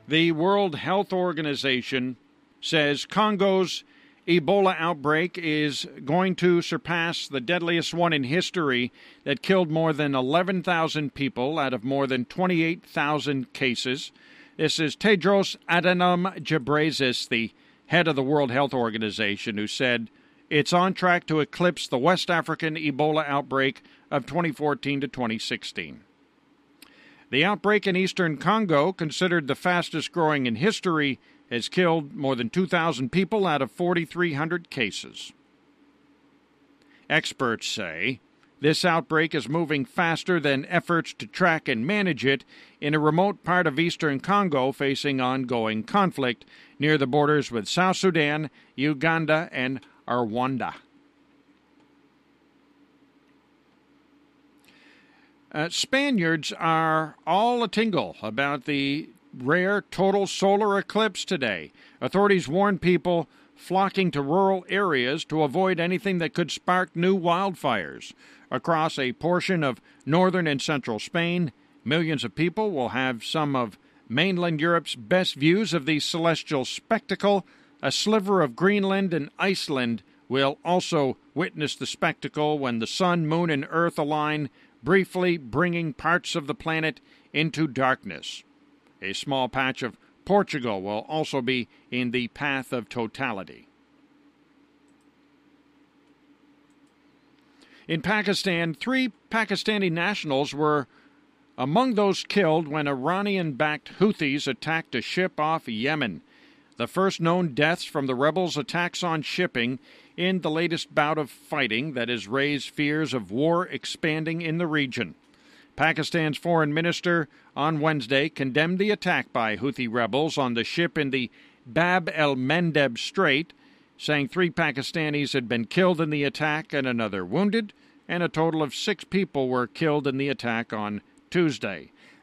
The World Health Organization says Congo's Ebola outbreak is going to surpass the deadliest one in history that killed more than 11,000 people out of more than 28,000 cases. This is Tedros Adhanom Ghebreyesus, the head of the World Health Organization, who said it's on track to eclipse the West African Ebola outbreak of 2014 to 2016. The outbreak in eastern Congo, considered the fastest growing in history, has killed more than 2,000 people out of 4,300 cases. Experts say this outbreak is moving faster than efforts to track and manage it in a remote part of eastern Congo facing ongoing conflict near the borders with South Sudan, Uganda, and Rwanda. Spaniards are all a-tingle about the rare total solar eclipse today. Authorities warn people flocking to rural areas to avoid anything that could spark new wildfires. Across a portion of northern and central Spain, millions of people will have some of mainland Europe's best views of the celestial spectacle. A sliver of Greenland and Iceland will also witness the spectacle when the sun, moon, and earth align, briefly bringing parts of the planet into darkness. A small patch of Portugal will also be in the path of totality. In Pakistan, 3 Pakistani nationals were among those killed when Iranian-backed Houthis attacked a ship off Yemen. The first known deaths from the rebels' attacks on shipping in the latest bout of fighting that has raised fears of war expanding in the region. Pakistan's foreign minister on Wednesday condemned the attack by Houthi rebels on the ship in the Bab el-Mandeb Strait, saying 3 Pakistanis had been killed in the attack and another wounded, and a total of 6 people were killed in the attack on Tuesday.